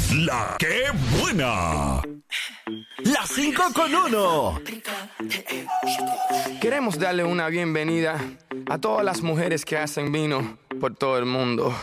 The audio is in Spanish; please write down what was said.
La que buena. La 5 con 1. Queremos darle una bienvenida a todas las mujeres que hacen vino por todo el mundo.